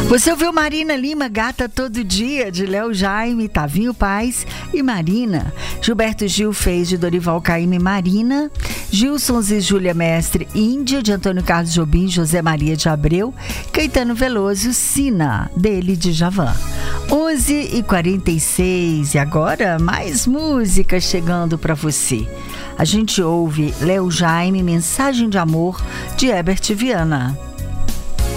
Você ouviu Marina Lima, Gata Todo Dia, de Léo Jaime, Tavinho Paz e Marina. Gilberto Gil fez de Dorival Caymmi, Marina. Gilsons e Júlia Mestre, Índia, de Antônio Carlos Jobim, José Maria de Abreu. Caetano Veloso, Sina, dele, de Djavan. 11h46, e agora mais música chegando para você. A gente ouve Léo Jaime, Mensagem de Amor, de Herbert Viana.